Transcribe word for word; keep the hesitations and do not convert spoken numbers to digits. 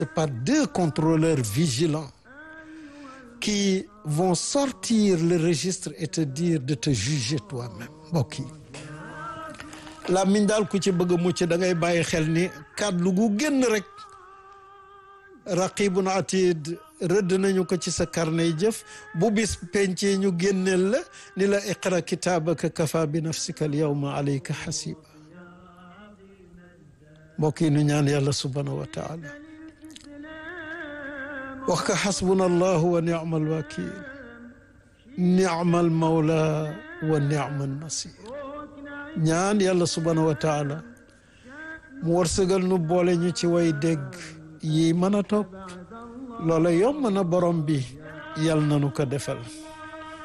par deux contrôleurs vigilants qui vont sortir le registre et te dire de te juger toi-même mbokk yi làmmiñ daal ku ci bëgg a mucc da ngay bàyyi xel ni kàddu gu génn rek raqibun atid rëdd nañu ko ci sa carnet jëf bu bis pencee ñu génneel la ni la iqra kitaabaka kafa bi nafsika al yawma alayka hasiba mbokk yi nu ñaan yàlla subhanahu wa taala wax ka xasbuna allahu wa ni'mal wakil ni'mal mawla wa ni'man nasir ñaan yàlla subhanahu wa taala mu wërsëgal nu boole ñu ci way dégg yi mën a topp loola yomb na borom bi yal na nu ko defal